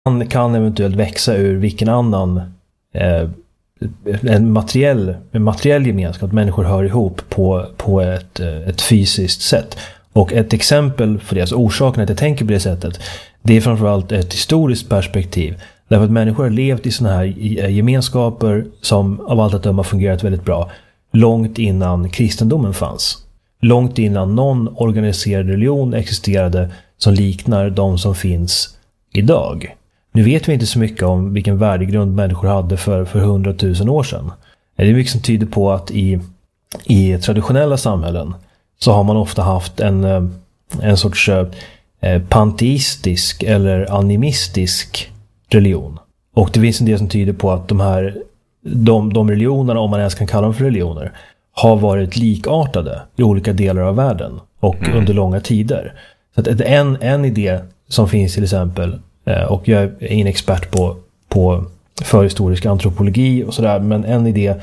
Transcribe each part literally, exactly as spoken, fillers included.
kan, kan eventuellt växa ur vilken annan eh, en materiell, en materiell gemenskap, att människor hör ihop på, på ett, ett fysiskt sätt. Och ett exempel för det, alltså orsaken att jag tänker på det sättet, det är framförallt ett historiskt perspektiv. Därför att människor har levt i sådana här gemenskaper som av allt att döma fungerat väldigt bra långt innan kristendomen fanns. Långt innan någon organiserad religion existerade som liknar de som finns idag. Nu vet vi inte så mycket om vilken värdegrund människor hade för, för hundratusen år sedan. Det är mycket som tyder på att i, i traditionella samhällen så har man ofta haft en, en sorts eh, panteistisk eller animistisk religion. Och det finns en del som tyder på att de här de, de religionerna, om man ens kan kalla dem för religioner, har varit likartade i olika delar av världen och mm. under långa tider. Så att en, en idé som finns till exempel, och jag är ingen expert på, på förhistorisk antropologi och sådär, men en idé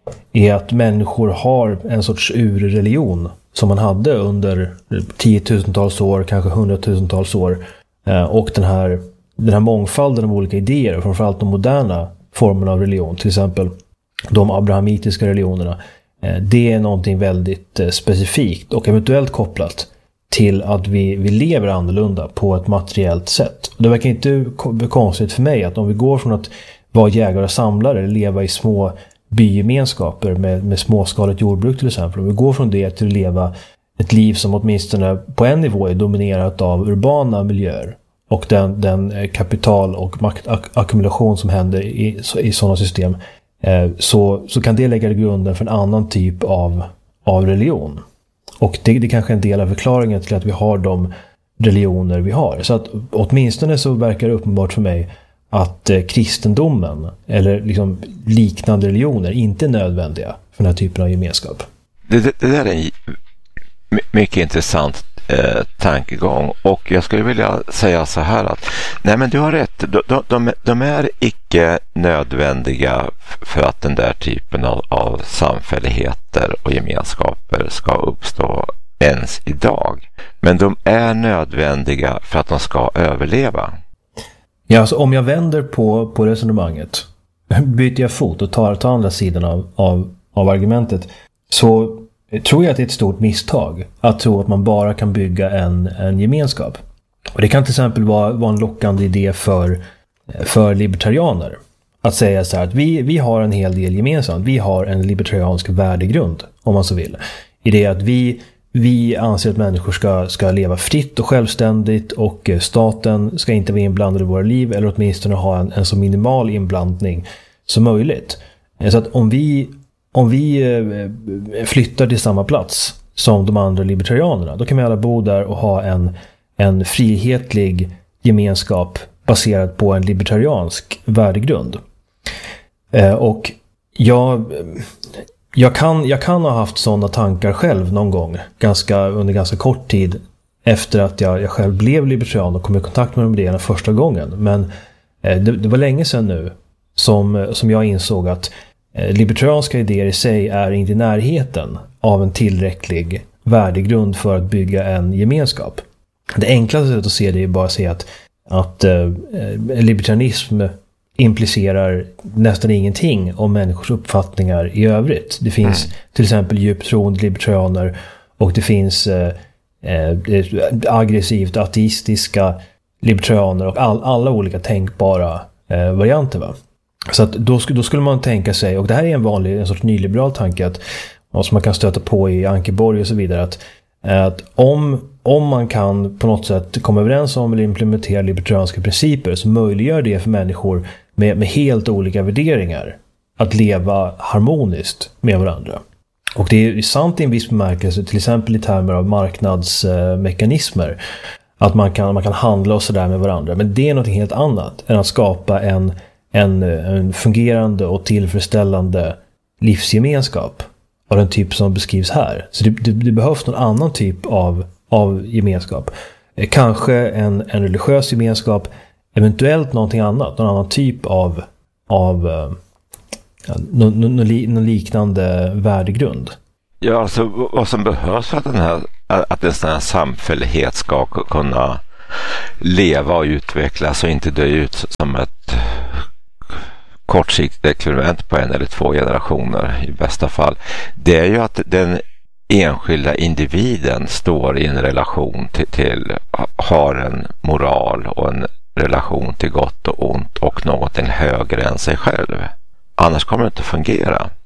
är att människor har en sorts urreligion som man hade under tiotusentals år, kanske hundratusentals år, och den här, den här mångfalden av olika idéer, framförallt de moderna formerna av religion, till exempel de abrahamitiska religionerna, det är någonting väldigt specifikt och eventuellt kopplat till att vi, vi lever annorlunda på ett materiellt sätt. Det verkar inte konstigt för mig att om vi går från att vara jägare och samlare, leva i små bygemenskaper med, med småskaligt jordbruk till exempel, om vi går från det till att leva ett liv som åtminstone på en nivå är dominerat av urbana miljöer och den, den kapital- och maktackumulation som händer i, i sådana system, eh, så, så kan det lägga grunden för en annan typ av, av religion. Och det, det kanske är en del av förklaringen till att vi har de religioner vi har. Så att åtminstone så verkar det uppenbart för mig att eh, kristendomen eller liksom liknande religioner inte är nödvändiga för den här typen av gemenskap. Det, det, det där är en mycket intressant eh, tankegång, och jag skulle vilja säga så här att nej, men du har rätt, de, de, de är icke nödvändiga för att den där typen av, av samfälligheter och gemenskaper ska uppstå ens idag, men de är nödvändiga för att de ska överleva. Ja, alltså om jag vänder på, på resonemanget, byter jag fot och tar, tar andra sidan av, av, av argumentet, så tror jag att det är ett stort misstag att tro att man bara kan bygga en, en gemenskap. Och det kan till exempel vara, vara en lockande idé för, för libertarianer att säga så här att vi, vi har en hel del gemensamt. Vi har en libertariansk värdegrund, om man så vill. I det att vi, vi anser att människor ska, ska leva fritt och självständigt, och staten ska inte vara inblandad i våra liv, eller åtminstone ha en, en så minimal inblandning som möjligt. Så att om vi Om vi flyttar till samma plats som de andra libertarianerna, då kan vi alla bo där och ha en, en frihetlig gemenskap baserad på en libertariansk värdegrund. Och jag, jag, kan, jag kan ha haft sådana tankar själv någon gång, ganska, under ganska kort tid efter att jag, jag själv blev libertarian och kom i kontakt med de idéerna första gången. Men det, det var länge sedan nu som, som jag insåg att libertarianska idéer i sig är inte i närheten av en tillräcklig värdegrund för att bygga en gemenskap. Det enklaste sättet att se det är bara att se att, att eh, libertarianism implicerar nästan ingenting om människors uppfattningar i övrigt. Det finns mm. till exempel djupt troende libertarianer, och det finns eh, eh, aggressivt ateistiska libertarianer och all, alla olika tänkbara eh, varianter, va? Så att då, då skulle man tänka sig, och det här är en vanlig, en sorts nyliberal tanke, att, som man kan stöta på i Ankeborg och så vidare, att, att om, om man kan på något sätt komma överens om eller implementera libertarianska principer, så möjliggör det för människor med, med helt olika värderingar att leva harmoniskt med varandra. Och det är sant i en viss bemärkelse, till exempel i termer av marknadsmekanismer, att man kan, man kan handla och sådär med varandra, men det är något helt annat än att skapa en En, en fungerande och tillfredsställande livsgemenskap av den typ som beskrivs här. Så det, det, det behövs någon annan typ av, av gemenskap. Kanske en, en religiös gemenskap, eventuellt någonting annat, någon annan typ av, av ja, någon, någon, någon liknande värdegrund. Ja, alltså vad som behövs för att, den här, att en sån här samfällighet ska kunna leva och utvecklas och inte dö ut som ett kortsiktigt experiment på en eller två generationer i bästa fall, det är ju att den enskilda individen står i en relation till, till har en moral och en relation till gott och ont och någonting högre än sig själv. Annars kommer det inte fungera.